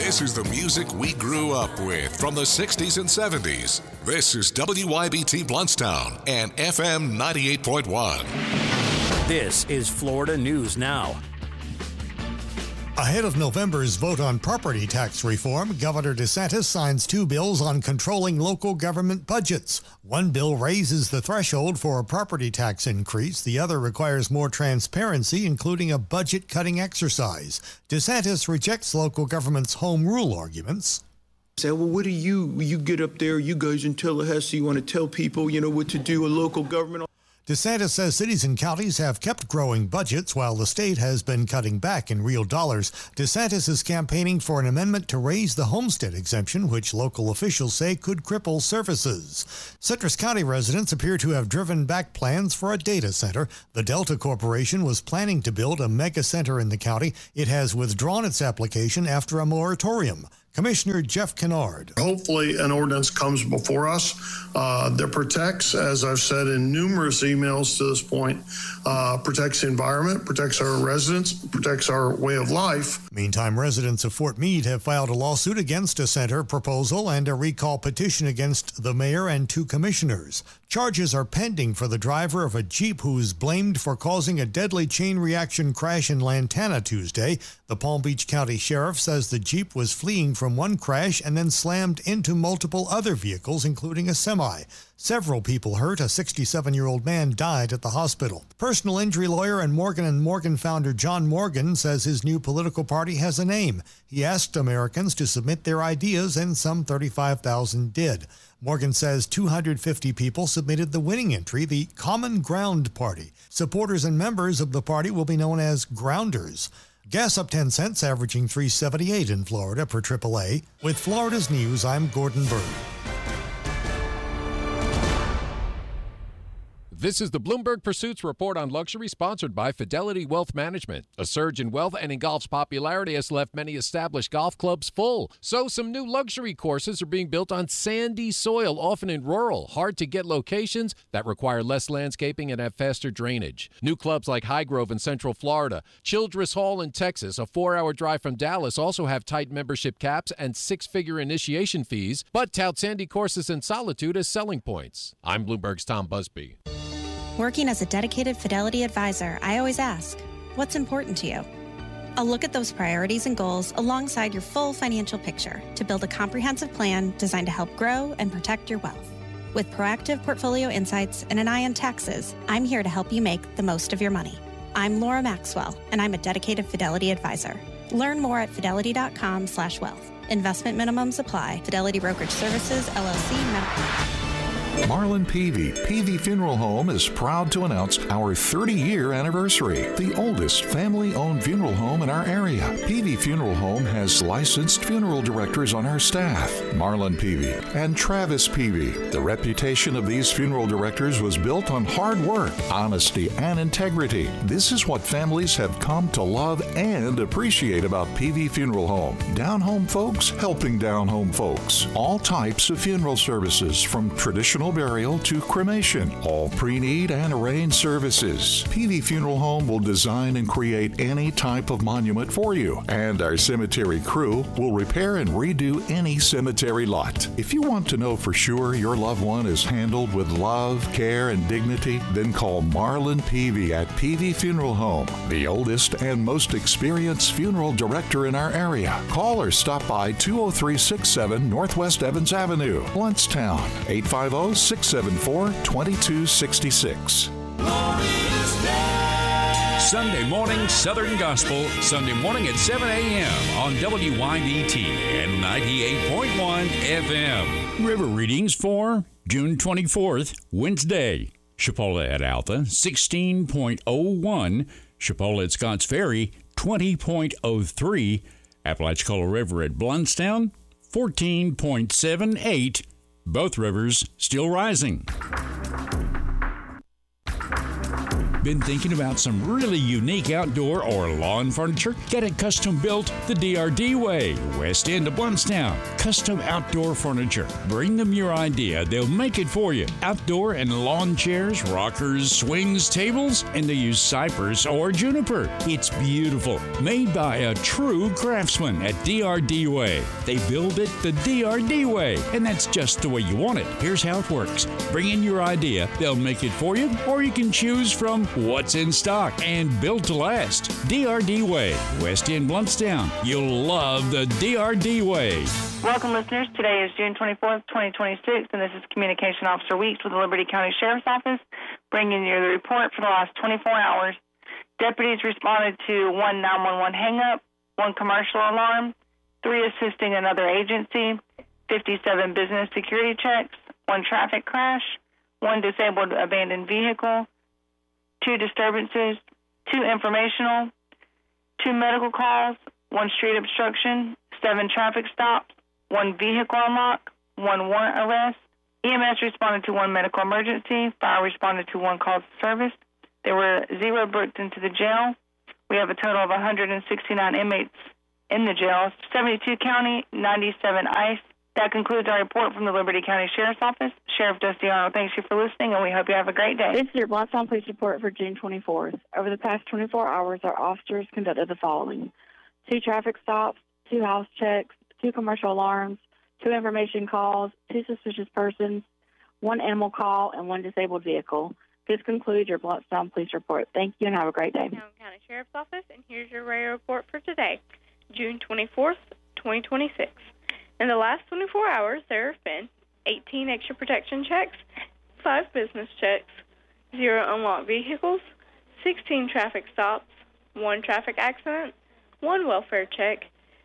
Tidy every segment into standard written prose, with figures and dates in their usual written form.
This is the music we grew up with from the 60s and 70s. This is WYBT Bluntstown and FM 98.1. This is Florida News Now. Ahead of November's vote on property tax reform, Governor DeSantis signs 2 bills on controlling local government budgets. One bill raises the threshold for a property tax increase. The other requires more transparency, including a budget-cutting exercise. DeSantis rejects local government's home rule arguments. Say, well, what do you get up there, you guys in Tallahassee, you want to tell people, what to do, a local government? DeSantis says cities and counties have kept growing budgets while the state has been cutting back in real dollars. DeSantis is campaigning for an amendment to raise the homestead exemption, which local officials say could cripple services. Citrus County residents appear to have driven back plans for a data center. The Delta Corporation was planning to build a mega center in the county. It has withdrawn its application after a moratorium. Commissioner Jeff Kennard. Hopefully an ordinance comes before us that protects, as I've said in numerous emails to this point, protects the environment, protects our residents, protects our way of life. Meantime, residents of Fort Meade have filed a lawsuit against a center proposal and a recall petition against the mayor and 2 commissioners. Charges are pending for the driver of a Jeep who is blamed for causing a deadly chain reaction crash in Lantana Tuesday. The Palm Beach County Sheriff says the Jeep was fleeing from one crash and then slammed into multiple other vehicles, including a semi. Several people hurt. A 67-year-old man died at the hospital. Personal injury lawyer and Morgan & Morgan founder John Morgan says his new political party has a name. He asked Americans to submit their ideas, and some 35,000 did. Morgan says 250 people submitted the winning entry, the Common Ground Party. Supporters and members of the party will be known as Grounders. Gas up 10 cents, averaging $3.78 in Florida per AAA. With Florida's News, I'm Gordon Bird. This is the Bloomberg Pursuits Report on Luxury, sponsored by Fidelity Wealth Management. A surge in wealth and in golf's popularity has left many established golf clubs full. So some new luxury courses are being built on sandy soil, often in rural, hard-to-get locations that require less landscaping and have faster drainage. New clubs like Highgrove in Central Florida, Childress Hall in Texas, a 4-hour drive from Dallas, also have tight membership caps and 6-figure initiation fees, but tout sandy courses and solitude as selling points. I'm Bloomberg's Tom Busby. Working as a dedicated Fidelity advisor, I always ask, what's important to you? I'll look at those priorities and goals alongside your full financial picture to build a comprehensive plan designed to help grow and protect your wealth. With proactive portfolio insights and an eye on taxes, I'm here to help you make the most of your money. I'm Laura Maxwell, and I'm a dedicated Fidelity advisor. Learn more at fidelity.com/wealth. Investment minimums apply. Fidelity Brokerage Services, LLC, Medical. Marlin Peavy Funeral Home is proud to announce our 30-year anniversary. The oldest family-owned funeral home in our area. Peavy Funeral Home has licensed funeral directors on our staff. Marlin Peavy and Travis Peavy. The reputation of these funeral directors was built on hard work, honesty, and integrity. This is what families have come to love and appreciate about Peavy Funeral Home. Down-home folks helping down-home folks. All types of funeral services, from traditional burial to cremation. All pre-need and arranged services. Peavy Funeral Home will design and create any type of monument for you, and our cemetery crew will repair and redo any cemetery lot. If you want to know for sure your loved one is handled with love, care, and dignity, then call Marlin Peavy at Peavy Funeral Home, the oldest and most experienced funeral director in our area. Call or stop by 20367 Northwest Evans Avenue, Bluntstown, 850-674-2266. Sunday morning Southern Gospel, Sunday morning at 7 a.m. on WYBT and 98.1 FM. River readings for June 24th, Wednesday. Chipola at Alta, 16.01. Chipola at Scotts Ferry, 20.03. Apalachicola River at Bluntstown, 14.78. Both rivers still rising. Been thinking about some really unique outdoor or lawn furniture? Get it custom built the DRD way, West End of Blountstown. Custom outdoor furniture. Bring them your idea. They'll make it for you. Outdoor and lawn chairs, rockers, swings, tables, and they use cypress or juniper. It's beautiful. Made by a true craftsman at DRD Way. They build it the DRD way, and that's just the way you want it. Here's how it works. Bring in your idea. They'll make it for you, or you can choose from what's in stock and built to last. DRD Way, West End, Blountstown. You'll love the DRD Way. Welcome, listeners. Today is June 24th, 2026, and this is Communication Officer Weeks with the Liberty County Sheriff's Office, bringing you the report for the last 24 hours. Deputies responded to 1 911 hang-up, 1 commercial alarm, 3 assisting another agency, 57 business security checks, 1 traffic crash, 1 disabled abandoned vehicle, 2 disturbances, 2 informational, 2 medical calls, 1 street obstruction, 7 traffic stops, 1 vehicle unlock, 1 warrant arrest. EMS responded to 1 medical emergency. Fire responded to 1 call to service. There were 0 booked into the jail. We have a total of 169 inmates in the jail, 72 county, 97 ICE. That concludes our report from the Liberty County Sheriff's Office. Sheriff Dusty Arnold thanks you for listening, and we hope you have a great day. This is your Blountstown Police Report for June 24th. Over the past 24 hours, our officers conducted the following: 2 traffic stops, 2 house checks, 2 commercial alarms, 2 information calls, 2 suspicious persons, 1 animal call, and 1 disabled vehicle. This concludes your Blountstown Police Report. Thank you and have a great day. County Sheriff's Office, and here's your radio report for today, June 24th, 2026. In the last 24 hours, there have been 18 extra protection checks, 5 business checks, 0 unlocked vehicles, 16 traffic stops, 1 traffic accident, 1 welfare check,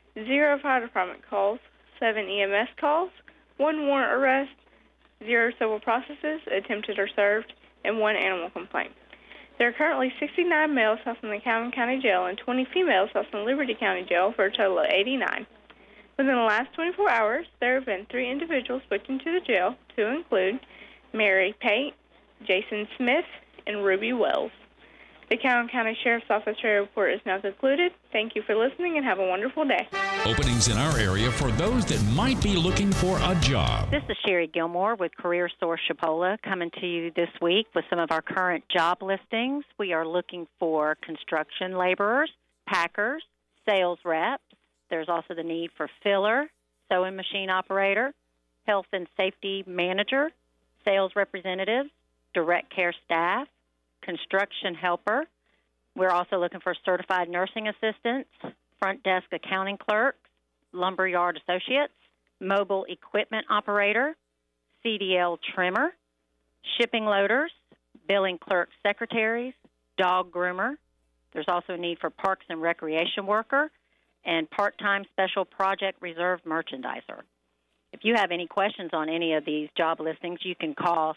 0 fire department calls, 7 EMS calls, 1 warrant arrest, 0 civil processes attempted or served, and 1 animal complaint. There are currently 69 males housed in the Calhoun County Jail and 20 females housed in Liberty County Jail for a total of 89. Within the last 24 hours, there have been 3 individuals booked into the jail, to include Mary Pate, Jason Smith, and Ruby Wells. The Calhoun County Sheriff's Office radio report is now concluded. Thank you for listening and have a wonderful day. Openings in our area for those that might be looking for a job. This is Sherry Gilmore with Career Source Chipola coming to you this week with some of our current job listings. We are looking for construction laborers, packers, sales reps. There's also the need for filler, sewing machine operator, health and safety manager, sales representatives, direct care staff, construction helper. We're also looking for certified nursing assistants, front desk accounting clerks, lumberyard associates, mobile equipment operator, CDL trimmer, shipping loaders, billing clerk secretaries, dog groomer. There's also a need for parks and recreation worker and part-time special project reserve merchandiser. If you have any questions on any of these job listings, you can call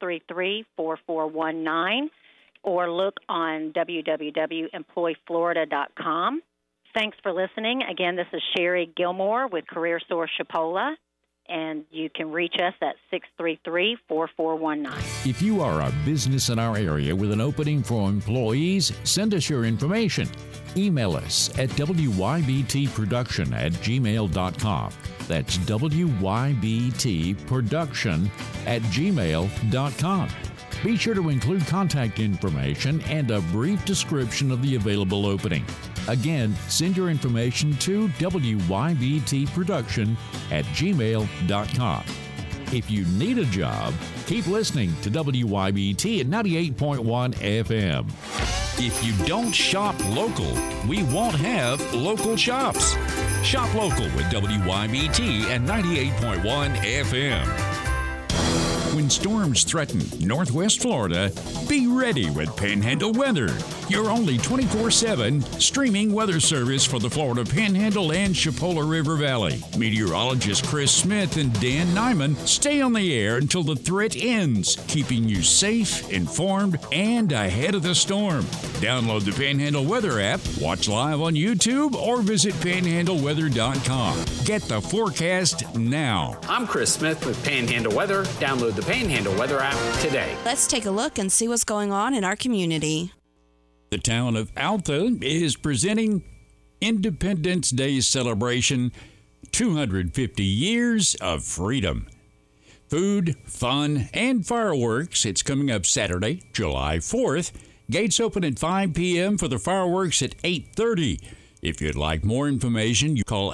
633-4419 or look on www.employflorida.com. Thanks for listening. Again, this is Sherry Gilmore with Career Source Chipola, and you can reach us at 633-4419. If you are a business in our area with an opening for employees, send us your information. Email us at wybtproduction@gmail.com. That's wybtproduction@gmail.com. Be sure to include contact information and a brief description of the available opening. Again, send your information to wybtproduction@gmail.com. If you need a job, keep listening to WYBT at 98.1 FM. If you don't shop local, we won't have local shops. Shop local with WYBT at 98.1 FM. When storms threaten Northwest Florida, be ready with Panhandle Weather, your only 24/7 streaming weather service for the Florida Panhandle and Chipola River Valley. Meteorologists Chris Smith and Dan Nyman stay on the air until the threat ends, keeping you safe, informed, and ahead of the storm. Download the Panhandle Weather app, watch live on YouTube, or visit panhandleweather.com. Get the forecast now. I'm Chris Smith with Panhandle Weather. Download the Panhandle Weather app today. Let's take a look and see what's going on in our community. The town of Alta is presenting Independence Day celebration, 250 years of freedom. Food, fun, and fireworks. It's coming up Saturday, July 4th. Gates open at 5 p.m. for the fireworks at 8:30. If you'd like more information, you call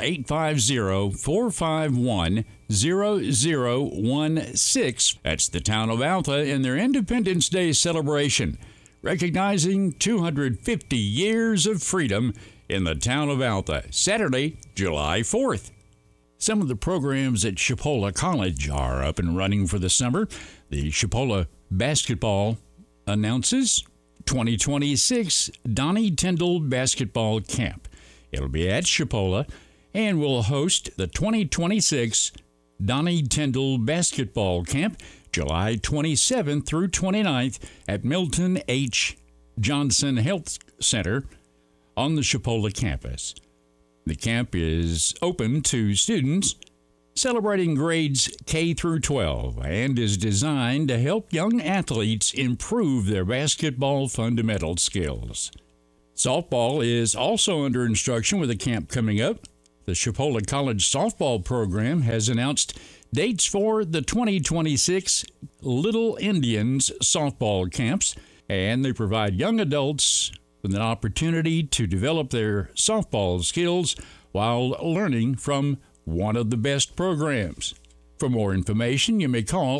850-451-0016. That's the town of Alta and their Independence Day celebration, recognizing 250 years of freedom in the town of Alta, Saturday, July 4th. Some of the programs at Chipola College are up and running for the summer. The Chipola basketball announces 2026 Donnie Tyndall Basketball Camp. It'll be at Chipola and will host the 2026 Donnie Tyndall Basketball Camp July 27th through 29th at Milton H. Johnson Health Center on the Chipola campus. The camp is open to students celebrating grades K through 12 and is designed to help young athletes improve their basketball fundamental skills. Softball is also under instruction with a camp coming up. The Chipola College softball program has announced dates for the 2026 Little Indians softball camps, and they provide young adults with an opportunity to develop their softball skills while learning from one of the best programs. For more information, you may call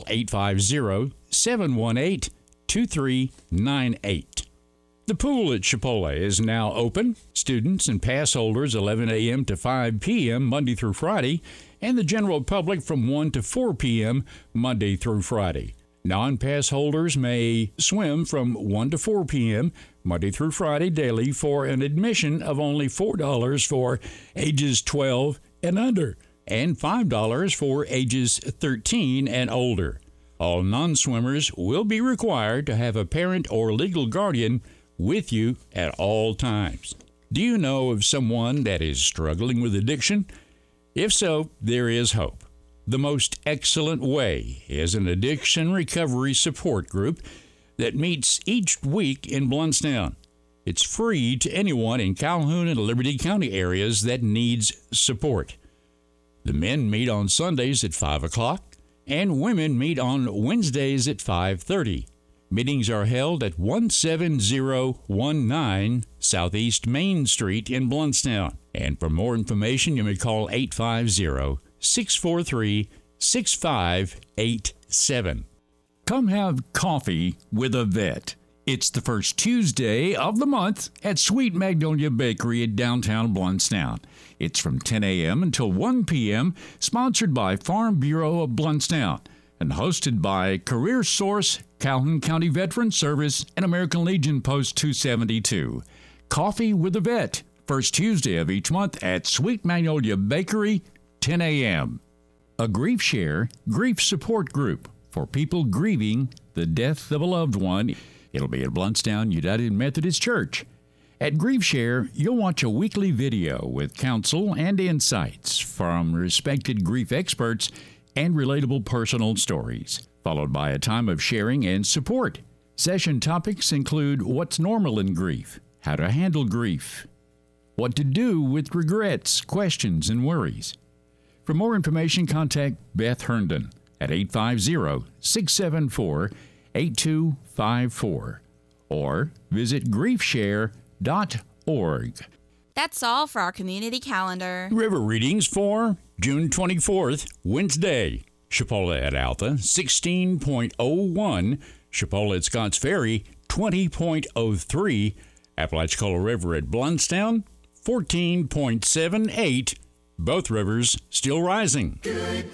850-718-2398. The pool at Chipola is now open. Students and pass holders 11 a.m. to 5 p.m. Monday through Friday, and the general public from 1 to 4 p.m. Monday through Friday. Non-pass holders may swim from 1 to 4 p.m. Monday through Friday daily for an admission of only $4 for ages 12 and under, and $5 for ages 13 and older. All non-swimmers will be required to have a parent or legal guardian with you at all times. Do you know of someone that is struggling with addiction? If so, there is hope. The Most Excellent Way is an addiction recovery support group that meets each week in Blountstown. It's free to anyone in Calhoun and Liberty County areas that needs support. The men meet on Sundays at 5 o'clock, and women meet on Wednesdays at 5:30. Meetings are held at 17019 Southeast Main Street in Blountstown. And for more information, you may call 850-643-6587. Come have coffee with a vet. It's the first Tuesday of the month at Sweet Magnolia Bakery at downtown Blountstown. It's from 10 a.m. until 1 p.m., sponsored by Farm Bureau of Blountstown, and hosted by Career Source, Calhoun County Veteran Service, and American Legion Post 272. Coffee with a Vet, first Tuesday of each month at Sweet Magnolia Bakery, 10 a.m. A Grief Share grief support group for people grieving the death of a loved one. It'll be at Blountstown United Methodist Church. At Grief Share, you'll watch a weekly video with counsel and insights from respected grief experts and relatable personal stories, followed by a time of sharing and support. Session topics include what's normal in grief, how to handle grief, what to do with regrets, questions, and worries. For more information, contact Beth Herndon at 850-674-8254 or visit griefshare.org. That's all for our community calendar. River readings for June 24th, Wednesday. Chipola at Alta, 16.01. Chipola at Scotts Ferry, 20.03. Apalachicola River at Blountstown, 14.78. Both rivers still rising.